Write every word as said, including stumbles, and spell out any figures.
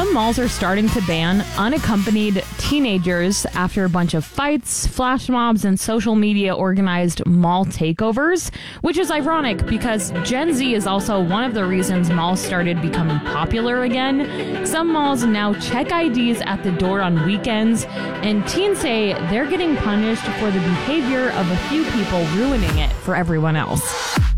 some malls are starting to ban unaccompanied teenagers after a bunch of fights, flash mobs, and social media organized mall takeovers, which is ironic because Gen Z is also one of the reasons malls started becoming popular again. Some malls now check I Ds at the door on weekends, and teens say they're getting punished for the behavior of a few people ruining it for everyone else.